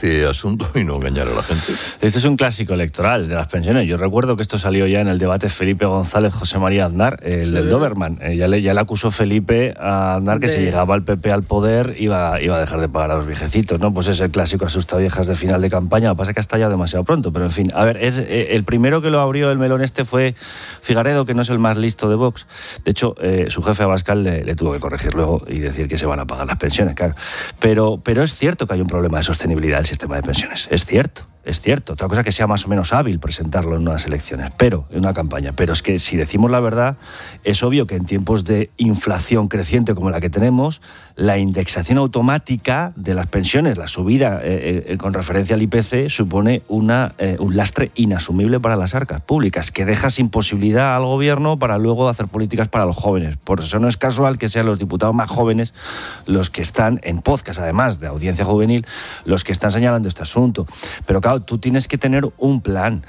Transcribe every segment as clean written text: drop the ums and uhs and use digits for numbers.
este asunto y no engañar a la gente. Este es un clásico electoral de las pensiones. Yo recuerdo que esto salió ya en el debate Felipe González, José María Aznar, del Doberman. Ya le acusó Felipe a Aznar que si llegaba el PP al poder iba a dejar de pagar a los viejecitos, ¿no? Pues es el clásico asustaviejas de final de campaña. Lo que pasa es que ha estallado demasiado pronto, pero en fin. A ver, el primero que lo abrió el melón fue Figaredo, que no es el más listo de Vox. De hecho, su jefe Abascal le tuvo que corregir luego y decir que se van a pagar las pensiones, claro. Pero es cierto que hay un problema de sostenibilidad del sistema de pensiones. Es cierto. Otra cosa que sea más o menos hábil presentarlo en unas elecciones, en una campaña. Pero es que si decimos la verdad, es obvio que en tiempos de inflación creciente como la que tenemos, la indexación automática de las pensiones, la subida con referencia al IPC, supone un lastre inasumible para las arcas públicas, que deja sin posibilidad al gobierno para luego hacer políticas para los jóvenes. Por eso no es casual que sean los diputados más jóvenes los que están en podcast, además de audiencia juvenil, los que están señalando este asunto. Pero claro, tú tienes que tener un plan,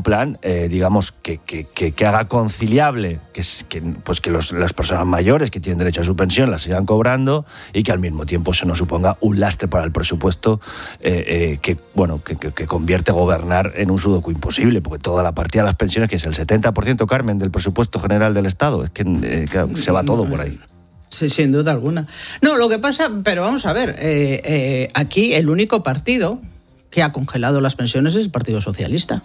digamos, que haga conciliable que las personas mayores que tienen derecho a su pensión la sigan cobrando y que al mismo tiempo se nos suponga un lastre para el presupuesto que convierte gobernar en un sudoku imposible, porque toda la partida de las pensiones, que es el 70%, Carmen, del presupuesto general del Estado, es que se va todo por ahí. Sí, sin duda alguna. No, lo que pasa, pero vamos a ver, aquí el único partido que ha congelado las pensiones es el Partido Socialista.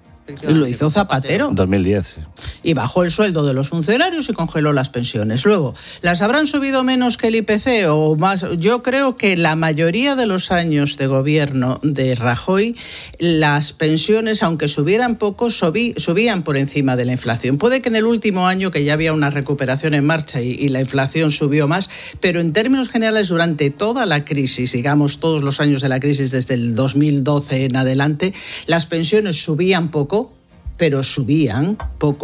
Y lo hizo Zapatero. En 2010. Sí. Y bajó el sueldo de los funcionarios y congeló las pensiones. Luego, ¿las habrán subido menos que el IPC o más? Yo creo que la mayoría de los años de gobierno de Rajoy, las pensiones, aunque subieran poco, subían por encima de la inflación. Puede que en el último año, que ya había una recuperación en marcha y la inflación subió más, pero en términos generales, durante toda la crisis, digamos todos los años de la crisis, desde el 2012 en adelante, las pensiones subían poco, pero subían,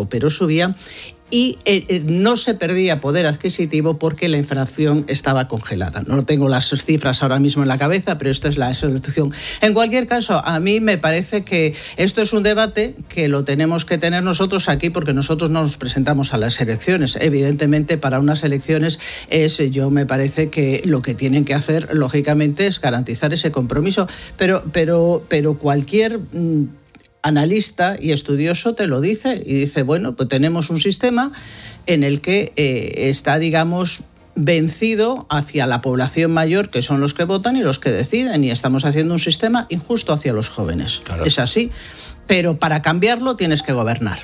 y no se perdía poder adquisitivo porque la inflación estaba congelada. No tengo las cifras ahora mismo en la cabeza, pero esto es la solución. En cualquier caso, a mí me parece que esto es un debate que lo tenemos que tener nosotros aquí, porque nosotros no nos presentamos a las elecciones. Evidentemente, para unas elecciones yo me parece que lo que tienen que hacer, lógicamente, es garantizar ese compromiso. Pero cualquier analista y estudioso te lo dice y dice, bueno, pues tenemos un sistema en el que está, digamos, vencido hacia la población mayor, que son los que votan y los que deciden, y estamos haciendo un sistema injusto hacia los jóvenes. Claro. Es así, pero para cambiarlo tienes que gobernar.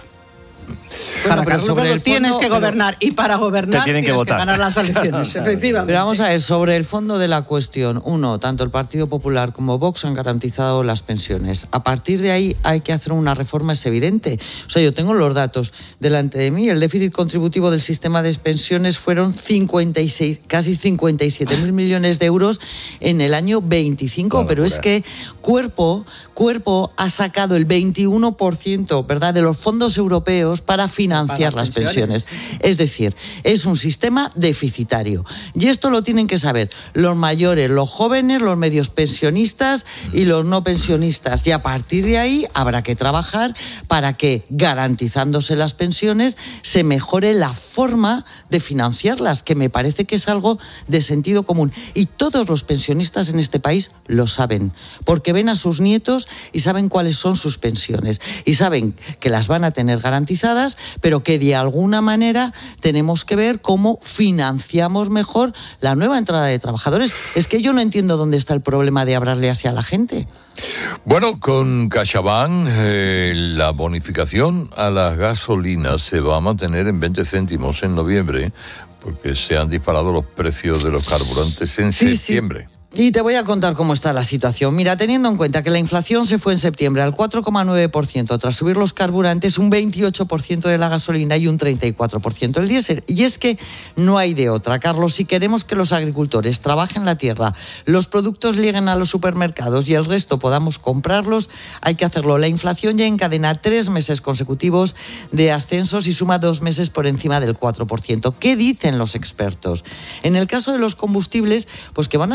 Tienes que gobernar, y para gobernar tienes que ganar las elecciones, efectivamente. Pero vamos a ver, sobre el fondo de la cuestión, tanto el Partido Popular como Vox han garantizado las pensiones. A partir de ahí hay que hacer una reforma, es evidente. O sea, yo tengo los datos delante de mí. El déficit contributivo del sistema de pensiones fueron casi 57.000 millones de euros en el año 25, pero es que Cuerpo ha sacado el 21%, ¿verdad?, de los fondos europeos para financiar las pensiones. Es decir, es un sistema deficitario. Y esto lo tienen que saber los mayores, los jóvenes, los medios pensionistas y los no pensionistas. Y a partir de ahí habrá que trabajar para que, garantizándose las pensiones, se mejore la forma de financiarlas, que me parece que es algo de sentido común. Y todos los pensionistas en este país lo saben, porque ven a sus nietos y saben cuáles son sus pensiones. Y saben que las van a tener garantizadas, pero que de alguna manera tenemos que ver cómo financiamos mejor la nueva entrada de trabajadores. Es que yo no entiendo dónde está el problema de hablarle así a la gente. Bueno, con CaixaBank la bonificación a las gasolinas se va a mantener en 20 céntimos en noviembre, porque se han disparado los precios de los carburantes en septiembre. Y te voy a contar cómo está la situación. Mira, teniendo en cuenta que la inflación se fue en septiembre al 4,9%, tras subir los carburantes un 28% de la gasolina y un 34% el diésel. Y es que no hay de otra, Carlos. Si queremos que los agricultores trabajen la tierra, los productos lleguen a los supermercados y el resto podamos comprarlos, hay que hacerlo. La inflación ya encadena 3 meses consecutivos de ascensos y suma 2 meses por encima del 4%. ¿Qué dicen los expertos? En el caso de los combustibles, pues que van a seguir disparando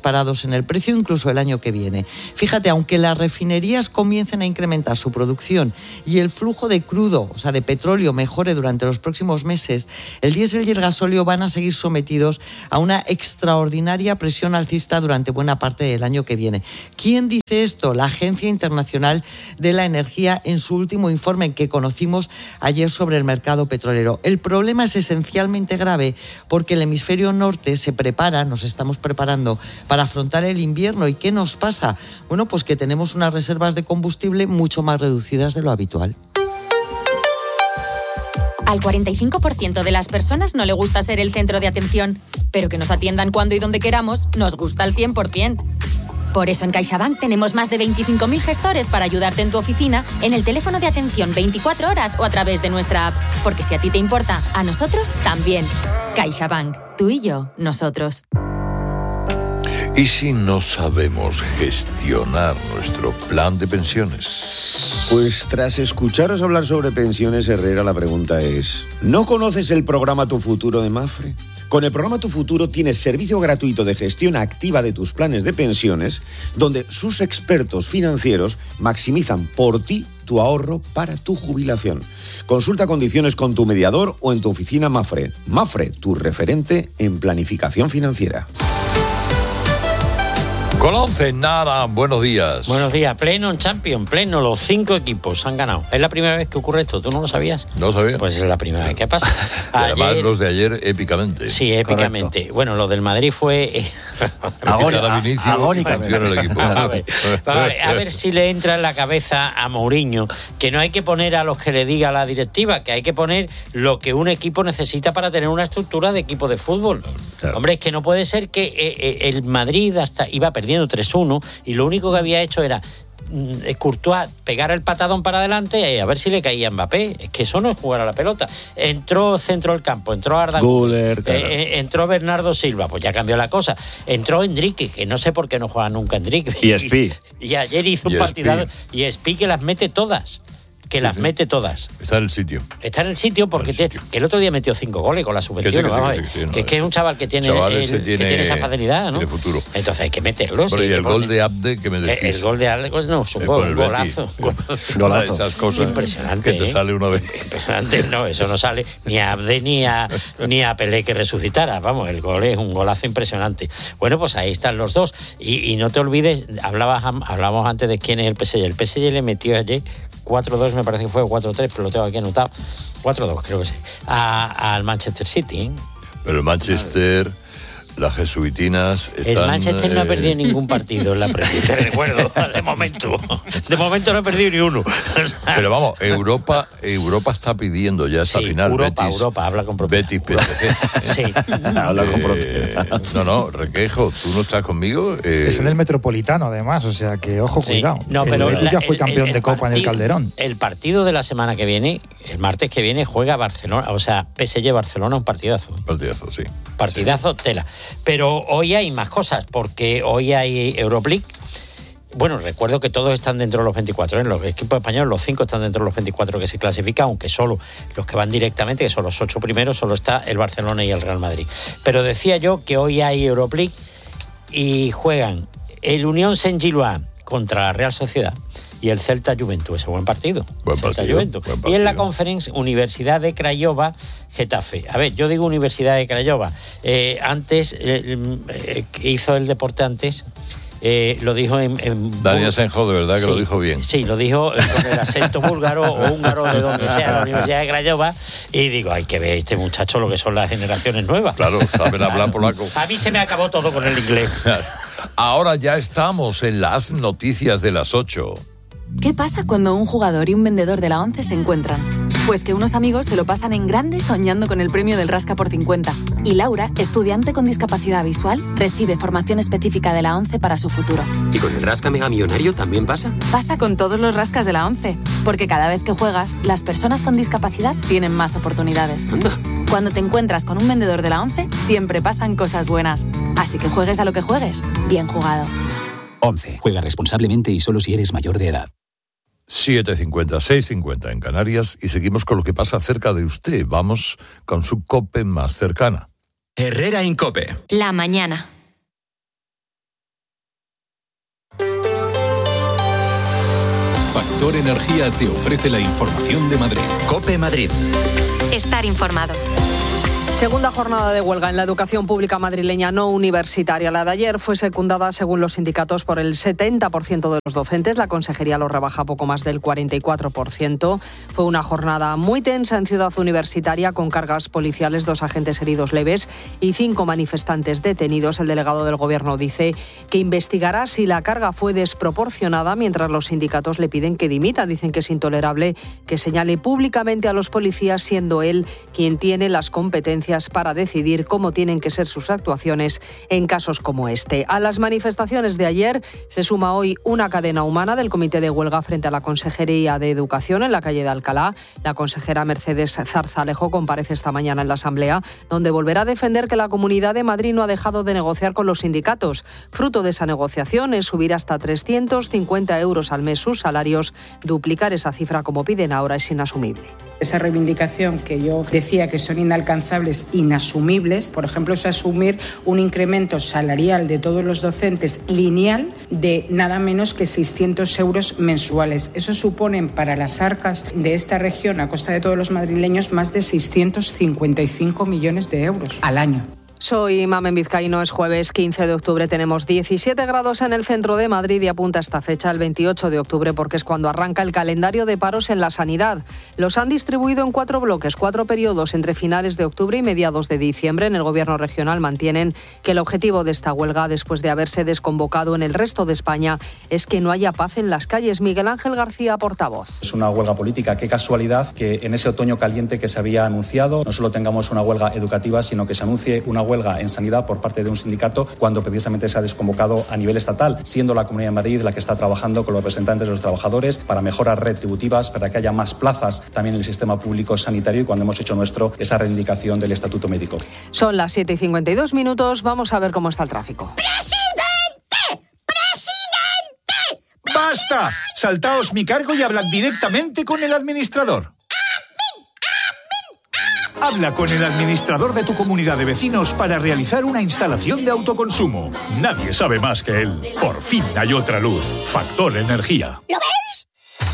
disparados en el precio incluso el año que viene. Fíjate, aunque las refinerías comiencen a incrementar su producción y el flujo de crudo, o sea, de petróleo, mejore durante los próximos meses, el diésel y el gasóleo van a seguir sometidos a una extraordinaria presión alcista durante buena parte del año que viene. ¿Quién dice esto? La Agencia Internacional de la Energía en su último informe que conocimos ayer sobre el mercado petrolero. El problema es esencialmente grave porque el hemisferio norte nos estamos preparando para afrontar el invierno. ¿Y qué nos pasa? Bueno, pues que tenemos unas reservas de combustible mucho más reducidas de lo habitual. Al 45% de las personas no le gusta ser el centro de atención, pero que nos atiendan cuando y donde queramos nos gusta al 100%. Por eso en CaixaBank tenemos más de 25.000 gestores para ayudarte en tu oficina, en el teléfono de atención 24 horas o a través de nuestra app. Porque si a ti te importa, a nosotros también. CaixaBank. Tú y yo, nosotros. ¿Y si no sabemos gestionar nuestro plan de pensiones? Pues tras escucharos hablar sobre pensiones, Herrera, la pregunta es: ¿no conoces el programa Tu Futuro de Mapfre? Con el programa Tu Futuro tienes servicio gratuito de gestión activa de tus planes de pensiones, donde sus expertos financieros maximizan por ti tu ahorro para tu jubilación. Consulta condiciones con tu mediador o en tu oficina Mapfre. Mapfre, tu referente en planificación financiera. Con 11, Nara, buenos días. Buenos días, pleno en Champions, pleno, los 5 equipos han ganado. Es la primera vez que ocurre esto, ¿tú no lo sabías? No sabía. Pues es la primera vez que pasa. Además, los de ayer, épicamente. Sí, épicamente. Correcto. Bueno, lo del Madrid fue... agónicamente. A ver si le entra en la cabeza a Mourinho que no hay que poner a los que le diga la directiva, que hay que poner lo que un equipo necesita para tener una estructura de equipo de fútbol. Claro. Hombre, es que no puede ser que el Madrid hasta iba perdiendo 3-1 y lo único que había hecho era Courtois pegar el patadón para adelante y a ver si le caía Mbappé. Es que eso no es jugar a la pelota. Entró centro del campo, entró Arda Güler, entró Bernardo Silva, pues ya cambió la cosa. Entró Enrique, que no sé por qué no juega nunca Enrique. Y Espi. Y ayer hizo un partidazo. Y Espi que las mete todas. Que las mete todas. Está en el sitio. Está en el sitio porque que el otro día metió 5 goles con la sub-21. Que es un chaval que tiene, tiene esa facilidad, ¿no? Tiene futuro. Entonces hay que meterlo. Pero y el gol de Abde, que me decís. El gol de Abde, no, es un golazo. Golazo. Esas cosas impresionante. Que te sale una vez. Impresionante, no, eso no sale ni a Abde ni a Pelé que resucitara. Vamos, el gol es un golazo impresionante. Bueno, pues ahí están los dos. Y no te olvides, hablábamos antes de quién es el PSG. El PSG le metió ayer 4-2, me parece que fue, o 4-3, pero lo tengo aquí anotado. 4-2, creo que sí. Al Manchester City, ¿eh? Pero el Manchester, las jesuitinas están... El Manchester no ha perdido ningún partido en la Premier, te recuerdo, de momento. De momento no ha perdido ni uno. Pero vamos, Europa está pidiendo ya esa final. Europa, habla con propiedad. Betis, PSG. Sí. Habla con propiedad. No, Requejo, ¿tú no estás conmigo? Es en el Metropolitano, además, o sea que, ojo, cuidado. No, pero el Betis ya fue campeón de Copa en el Calderón. El partido de la semana que viene, el martes que viene, juega Barcelona, o sea, PSG-Barcelona, un partidazo. Partidazo, sí. Partidazo, tela. Pero hoy hay más cosas, porque hoy hay Europa League. Bueno, recuerdo que todos están dentro de los 24, ¿eh? Los equipos españoles, los 5 están dentro de los 24 que se clasifican, aunque solo los que van directamente, que son los 8 primeros, solo está el Barcelona y el Real Madrid. Pero decía yo que hoy hay Europa League y juegan el Unión Saint-Gilloise contra la Real Sociedad y el Celta Juventus, ese buen partido. Buen partido. Y en la Conference, Universidad de Craiova, Getafe. A ver, yo digo Universidad de Craiova. Antes, que hizo el deporte antes, lo dijo en Daniel Senjo, de verdad que lo dijo bien. Sí, lo dijo con el acento búlgaro o húngaro, de donde sea, la Universidad de Craiova. Y digo, hay que ver este muchacho lo que son las generaciones nuevas. Claro, saben hablar polaco. A mí se me acabó todo con el inglés. Ahora ya estamos en las noticias de las 8. ¿Qué pasa cuando un jugador y un vendedor de la ONCE se encuentran? Pues que unos amigos se lo pasan en grande soñando con el premio del Rasca por 50. Y Laura, estudiante con discapacidad visual, recibe formación específica de la ONCE para su futuro. ¿Y con el Rasca Mega Millonario también pasa? Pasa con todos los rascas de la ONCE, porque cada vez que juegas, las personas con discapacidad tienen más oportunidades. Anda. Cuando te encuentras con un vendedor de la ONCE, siempre pasan cosas buenas. Así que juegues a lo que juegues, bien jugado. ONCE. Juega responsablemente y solo si eres mayor de edad. 7:50, 6:50 en Canarias y seguimos con lo que pasa cerca de usted. Vamos con su COPE más cercana. Herrera en COPE. La mañana. Factor Energía te ofrece la información de Madrid. COPE Madrid. Estar informado. Segunda jornada de huelga en la educación pública madrileña no universitaria. La de ayer fue secundada, según los sindicatos, por el 70% de los docentes. La consejería lo rebaja poco más del 44%. Fue una jornada muy tensa en Ciudad Universitaria, con cargas policiales, 2 agentes heridos leves y 5 manifestantes detenidos. El delegado del Gobierno dice que investigará si la carga fue desproporcionada, mientras los sindicatos le piden que dimita. Dicen que es intolerable que señale públicamente a los policías, siendo él quien tiene las competencias para decidir cómo tienen que ser sus actuaciones en casos como este. A las manifestaciones de ayer se suma hoy una cadena humana del Comité de Huelga frente a la Consejería de Educación en la calle de Alcalá. La consejera Mercedes Zarzalejo comparece esta mañana en la Asamblea, donde volverá a defender que la Comunidad de Madrid no ha dejado de negociar con los sindicatos. Fruto de esa negociación es subir hasta 350 euros al mes sus salarios. Duplicar esa cifra, como piden ahora, es inasumible. Esa reivindicación que yo decía que son inalcanzables, inasumibles, por ejemplo, es asumir un incremento salarial de todos los docentes lineal de nada menos que 600 euros mensuales. Eso supone para las arcas de esta región, a costa de todos los madrileños, más de 655 millones de euros al año. Soy Mamen Vizcaíno, es jueves 15 de octubre, tenemos 17 grados en el centro de Madrid y apunta esta fecha el 28 de octubre porque es cuando arranca el calendario de paros en la sanidad. Los han distribuido en 4 bloques, 4 periodos entre finales de octubre y mediados de diciembre. En el Gobierno regional mantienen que el objetivo de esta huelga, después de haberse desconvocado en el resto de España, es que no haya paz en las calles. Miguel Ángel García, portavoz. Es una huelga política. Qué casualidad que en ese otoño caliente que se había anunciado no solo tengamos una huelga educativa, sino que se anuncie una huelga en sanidad por parte de un sindicato cuando precisamente se ha desconvocado a nivel estatal, siendo la Comunidad de Madrid la que está trabajando con los representantes de los trabajadores para mejoras retributivas, para que haya más plazas también en el sistema público sanitario, y cuando hemos hecho nuestro esa reivindicación del estatuto médico. Son las 7:52, vamos a ver cómo está el tráfico. ¡Presidente! ¡Basta! Saltaos mi cargo y hablad directamente con el administrador. Habla con el administrador de tu comunidad de vecinos para realizar una instalación de autoconsumo. Nadie sabe más que él. Por fin hay otra luz. Factor Energía. ¿Lo veis?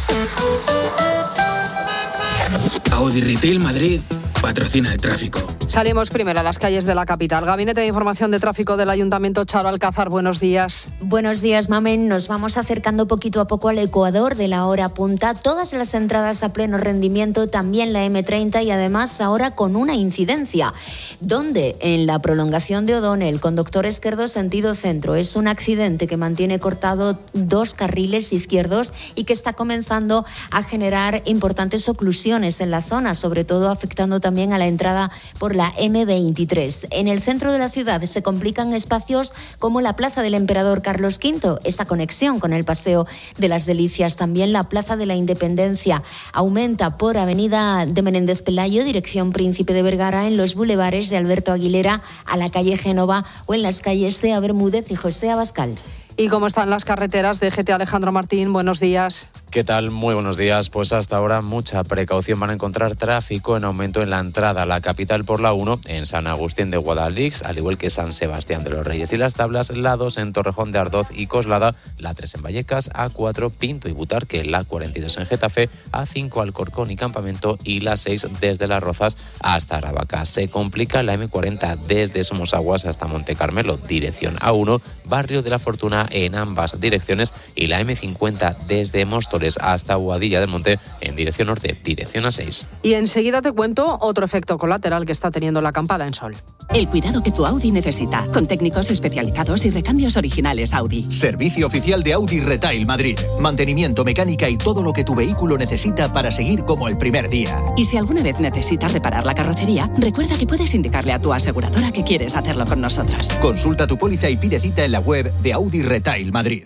Audi Retail Madrid patrocina el tráfico. Salimos primero a las calles de la capital. Gabinete de Información de Tráfico del Ayuntamiento, Charo Alcázar, buenos días. Buenos días, Mamen. Nos vamos acercando poquito a poco al ecuador de la hora punta. Todas las entradas a pleno rendimiento, también la M30 y además ahora con una incidencia. Donde en la prolongación de O'Donnell, conductor izquierdo sentido centro, es un accidente que mantiene cortado 2 carriles izquierdos y que está comenzando a generar importantes oclusiones en la zona, sobre todo afectando también a la entrada por la M23. En el centro de la ciudad se complican espacios como la Plaza del Emperador Carlos V, esa conexión con el Paseo de las Delicias. También la Plaza de la Independencia aumenta por Avenida de Menéndez Pelayo, dirección Príncipe de Vergara, en los bulevares de Alberto Aguilera a la calle Génova o en las calles de Bermúdez y José Abascal. ¿Y cómo están las carreteras? DGT Alejandro Martín, buenos días. ¿Qué tal? Muy buenos días. Pues hasta ahora mucha precaución. Van a encontrar tráfico en aumento en la entrada a la capital por la 1 en San Agustín de Guadalix, al igual que San Sebastián de los Reyes y Las Tablas, la 2 en Torrejón de Ardoz y Coslada, la 3 en Vallecas, A4 Pinto y Butarque, la 42 en Getafe, A5 Alcorcón y Campamento y la 6 desde Las Rozas hasta Aravaca. Se complica la M40 desde Somosaguas hasta Monte Carmelo, dirección A1, Barrio de la Fortuna en ambas direcciones, y la M50 desde Móstoles hasta Boadilla del Monte en dirección norte, dirección A6. Y enseguida te cuento otro efecto colateral que está teniendo la acampada en Sol. El cuidado que tu Audi necesita, con técnicos especializados y recambios originales Audi. Servicio oficial de Audi Retail Madrid. Mantenimiento, mecánica y todo lo que tu vehículo necesita para seguir como el primer día. Y si alguna vez necesitas reparar la carrocería, recuerda que puedes indicarle a tu aseguradora que quieres hacerlo con nosotros. Consulta tu póliza y pide cita en la web de Audi Retail Madrid.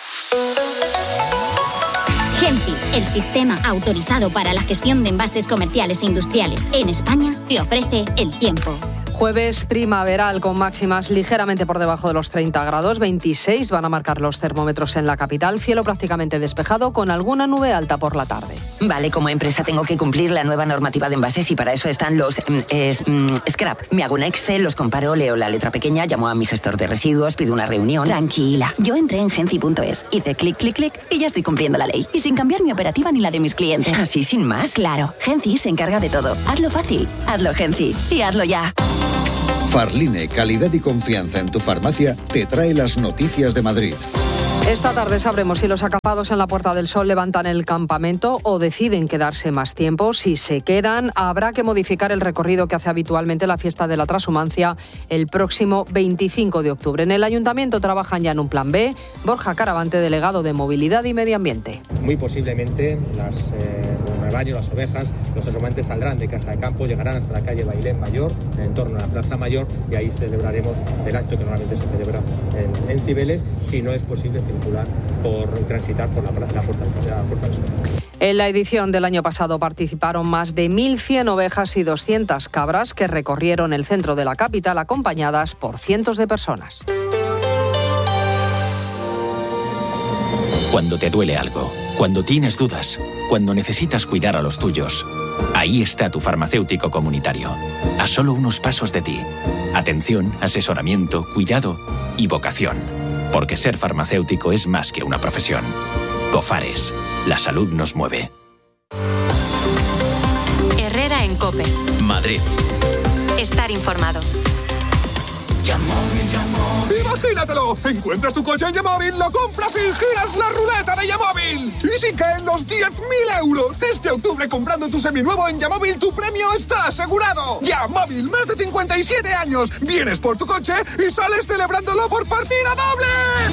Genfi, el sistema autorizado para la gestión de envases comerciales e industriales en España, te ofrece el tiempo. Jueves primaveral con máximas ligeramente por debajo de los 30 grados, 26 van a marcar los termómetros en la capital, cielo prácticamente despejado con alguna nube alta por la tarde. Vale, como empresa tengo que cumplir la nueva normativa de envases y para eso están los scrap. Me hago un Excel, los comparo, leo la letra pequeña, llamo a mi gestor de residuos, pido una reunión. Tranquila, yo entré en Genci.es, hice clic, clic, clic y ya estoy cumpliendo la ley. Y sin cambiar mi operativa ni la de mis clientes. ¿Así sin más? Claro, Genci se encarga de todo. Hazlo fácil, hazlo Genci y hazlo ya. Farline, calidad y confianza en tu farmacia, te trae las noticias de Madrid. Esta tarde sabremos si los acampados en la Puerta del Sol levantan el campamento o deciden quedarse más tiempo. Si se quedan, habrá que modificar el recorrido que hace habitualmente la fiesta de la Transhumancia el próximo 25 de octubre. En el Ayuntamiento trabajan ya en un plan B. Borja Caravante, delegado de Movilidad y Medio Ambiente. Muy posiblemente los rebaños, las ovejas, los transhumantes saldrán de Casa de Campo, llegarán hasta la calle Bailén Mayor, en torno a la Plaza Mayor, y ahí celebraremos el acto que normalmente se celebra en Cibeles, si no es posible transitar por la Puerta del Sol. En la edición del año pasado participaron más de 1.100 ovejas y 200 cabras que recorrieron el centro de la capital acompañadas por cientos de personas. Cuando te duele algo, cuando tienes dudas, cuando necesitas cuidar a los tuyos, ahí está tu farmacéutico comunitario, a solo unos pasos de ti. Atención, asesoramiento, cuidado y vocación. Porque ser farmacéutico es más que una profesión. Cofares, la salud nos mueve. Herrera en COPE. Madrid. Estar informado. ¡Imagínatelo! Encuentras tu coche en Yamóvil, lo compras y giras la ruleta de Yamóvil. ¡Y si caen los 10.000 euros! Este octubre, comprando tu seminuevo en Yamóvil, tu premio está asegurado. Yamóvil, más de 57 años. Vienes por tu coche y sales celebrándolo por partida doble.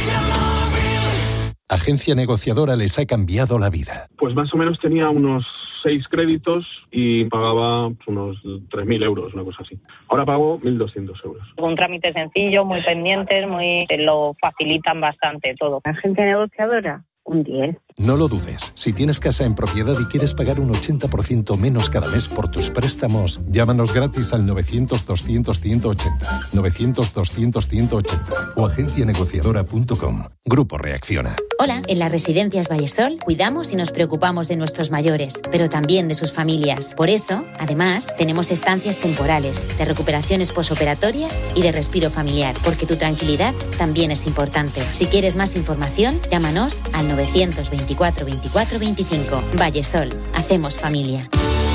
Agencia negociadora les ha cambiado la vida. Pues más o menos tenía unos 6 créditos y pagaba unos 3.000 euros, una cosa así. Ahora pago 1.200 euros. Un trámite sencillo, muy pendientes, lo facilitan bastante todo. Agencia negociadora, un 10. No lo dudes. Si tienes casa en propiedad y quieres pagar un 80% menos cada mes por tus préstamos, llámanos gratis al 900-200-180, 900-200-180 o agencianegociadora.com. Grupo Reacciona. Hola, en las residencias Vallesol cuidamos y nos preocupamos de nuestros mayores, pero también de sus familias. Por eso, además, tenemos estancias temporales, de recuperaciones posoperatorias y de respiro familiar, porque tu tranquilidad también es importante. Si quieres más información, llámanos al 924 24 25. Vallesol, hacemos familia.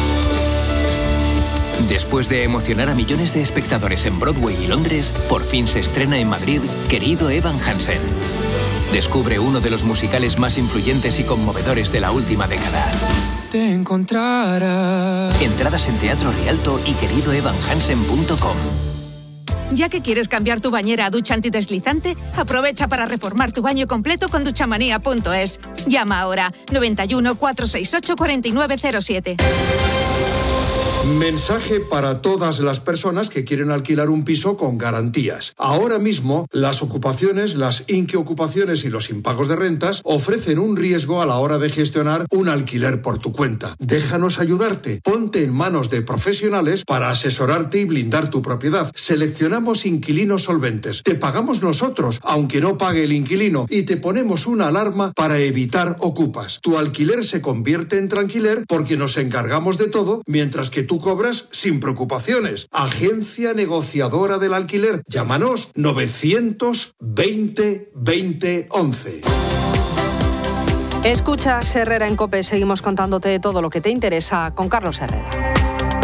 Después de emocionar a millones de espectadores en Broadway y Londres, por fin se estrena en Madrid Querido Evan Hansen. Descubre uno de los musicales más influyentes y conmovedores de la última década. Te encontrarás. Entradas en Teatro Rialto y queridoevanhansen.com. Ya que quieres cambiar tu bañera a ducha antideslizante, aprovecha para reformar tu baño completo con duchamanía.es. Llama ahora 91 468 4907. Mensaje para todas las personas que quieren alquilar un piso con garantías. Ahora mismo, las ocupaciones, las inquiocupaciones y los impagos de rentas ofrecen un riesgo a la hora de gestionar un alquiler por tu cuenta. Déjanos ayudarte. Ponte en manos de profesionales para asesorarte y blindar tu propiedad. Seleccionamos inquilinos solventes. Te pagamos nosotros, aunque no pague el inquilino, y te ponemos una alarma para evitar ocupas. Tu alquiler se convierte en tranquiler porque nos encargamos de todo, mientras que tú cobras sin preocupaciones. Agencia negociadora del alquiler. Llámanos 920 20 11. Escuchas Herrera en COPE. Seguimos contándote todo lo que te interesa con Carlos Herrera.